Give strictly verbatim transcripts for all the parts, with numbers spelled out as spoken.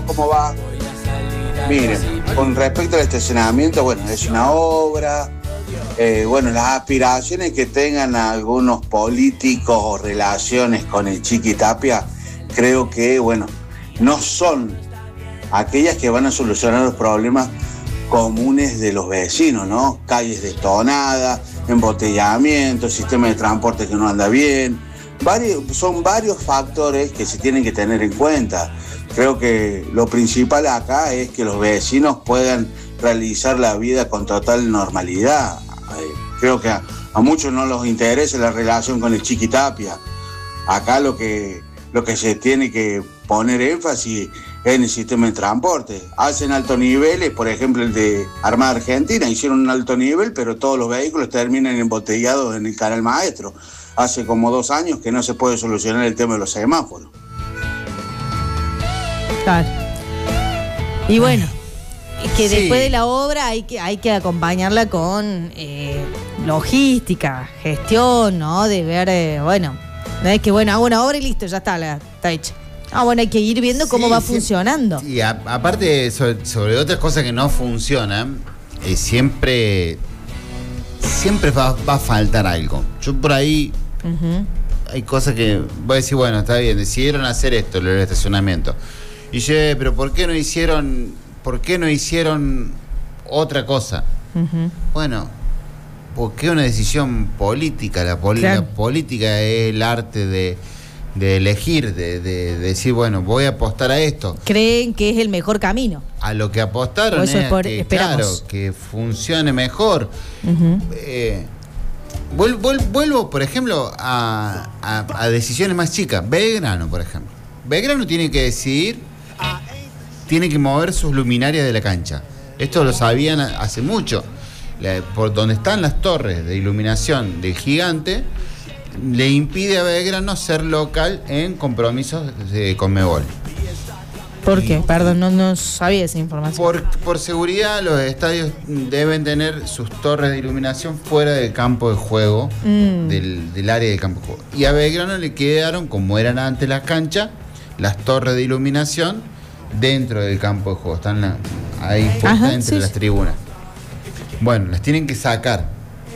¿cómo va? Miren, con respecto al estacionamiento, bueno, es una obra. Eh, bueno, las aspiraciones que tengan algunos políticos o relaciones con el Chiqui Tapia, creo que, bueno, no son aquellas que van a solucionar los problemas comunes de los vecinos, ¿no? Calles detonadas, embotellamiento, sistema de transporte que no anda bien. Varios, son varios factores que se tienen que tener en cuenta. Creo que lo principal acá es que los vecinos puedan realizar la vida con total normalidad. Creo que a, a muchos no les interesa la relación con el Chiqui Tapia. Acá lo que, lo que se tiene que poner énfasis es en el sistema de transporte. Hacen altos niveles, por ejemplo el de Armada Argentina, hicieron un alto nivel, pero todos los vehículos terminan embotellados en el Canal Maestro. Hace como dos años que no se puede solucionar el tema de los semáforos. Claro. Y bueno, es que Sí. después de la obra hay que, hay que acompañarla con eh, logística, gestión, ¿no? De ver, eh, bueno, no es que bueno, hago una obra y listo, ya está, la, está hecha. Ah, bueno, hay que ir viendo cómo Sí, va sí. funcionando. Y a- aparte, sobre, sobre otras cosas que no funcionan, eh, siempre, siempre va, va a faltar algo. Yo por ahí, Uh-huh. hay cosas que voy a decir, bueno, está bien, decidieron hacer esto, lo del estacionamiento. Y yo, eh, pero ¿por qué no hicieron, por qué no hicieron otra cosa? Uh-huh. Bueno, porque es una decisión política. La, poli- Claro. la política es el arte de, de elegir, de, de- de decir, bueno, voy a apostar a esto. Creen que es el mejor camino. A lo que apostaron O eso es es por- que, esperamos. claro, que funcione mejor. Uh-huh. Eh, vuel- vuel- vuelvo, por ejemplo, a, a- a decisiones más chicas. Belgrano, por ejemplo. Belgrano tiene que decidir, tiene que mover sus luminarias de la cancha. Esto lo sabían a- hace mucho. La- por donde están las torres de iluminación del Gigante, le impide a Belgrano ser local en compromisos de Conmebol. ¿Por qué? Perdón, no, no sabía esa información. Por, por seguridad, los estadios deben tener sus torres de iluminación fuera del campo de juego, Mm. del, del área del campo de juego. Y a Belgrano le quedaron, como eran antes las canchas, las torres de iluminación dentro del campo de juego. Están la- ahí puestas Ajá, entre sí, las sí. tribunas. Bueno, las tienen que sacar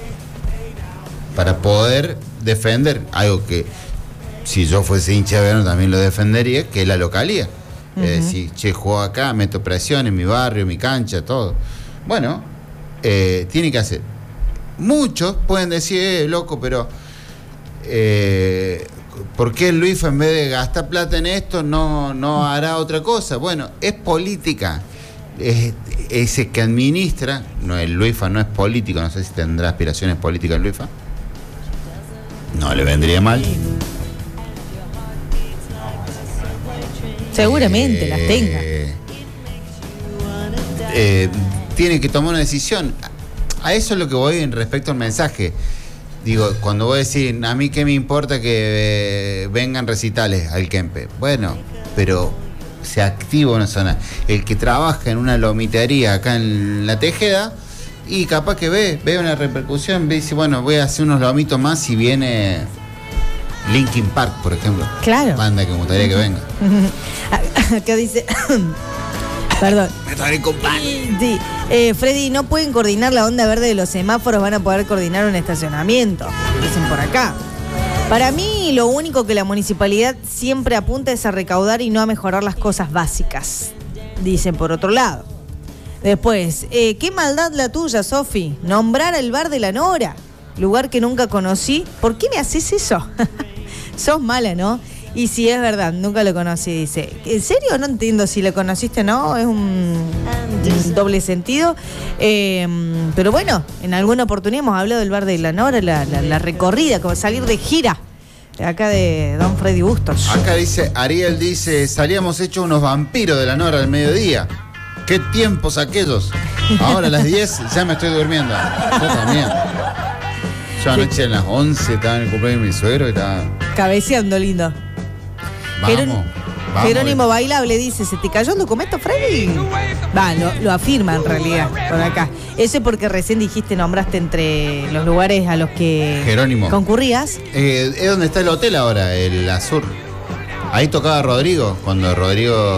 para poder defender algo que, si yo fuese hincha de Belgrano, también lo defendería, que es la localía. Ujú. Es decir, che, juego acá, meto presión en mi barrio, mi cancha, todo. Bueno, eh, tiene que hacer. Muchos pueden decir, eh, loco, pero eh, ¿por qué el Luis, en vez de gastar plata en esto, no, no hará otra cosa? Bueno, es política. Es, ese que administra, no, el Luifa no es político, no sé si tendrá aspiraciones políticas el Luifa. No le vendría mal. Seguramente Eh, las tenga. eh, tiene que tomar una decisión. A eso es lo que voy en respecto al mensaje. Digo, cuando voy a decir, a mí qué me importa que eh, vengan recitales al Kempe. Bueno, pero se activa una zona. El que trabaja en una lomitería acá en La Tejeda y capaz que ve, ve una repercusión, ve y dice, bueno, voy a hacer unos lomitos más si viene Linkin Park, por ejemplo. Claro. Banda que me gustaría que venga. Acá dice. Perdón. Me estaré con pan. Sí. Eh, Freddy, no pueden coordinar la onda verde de los semáforos, van a poder coordinar un estacionamiento. Dicen por acá. Para mí, lo único que la municipalidad siempre apunta es a recaudar y no a mejorar las cosas básicas. Dicen por otro lado. Después, eh, qué maldad la tuya, Sofi. Nombrar el bar de la Nora, lugar que nunca conocí. ¿Por qué me haces eso? Sos mala, ¿no? Y si es verdad, nunca lo conocí, dice. ¿En serio? No entiendo si lo conociste o no, es un, un doble sentido. Eh, pero bueno, en alguna oportunidad hemos hablado del bar de la Nora, la, la, la recorrida, como salir de gira, acá de Don Freddy Bustos. Acá dice, Ariel dice, salíamos hechos unos vampiros de la Nora al mediodía. ¿Qué tiempos aquellos? Ahora a las diez ya me estoy durmiendo. Yo también. Yo anoche a las once estaba en el cumpleaños de mi suegro y estaba... Cabeceando, lindo. Vamos, Jeron- vamos. Jerónimo Bailable dice, ¿se te cayó el documento, Freddy? Va, lo, lo afirma en realidad, por acá. Eso es porque recién dijiste, nombraste entre los lugares a los que Jerónimo. concurrías. Eh, es donde está el hotel ahora, el Azur. Ahí tocaba Rodrigo, cuando Rodrigo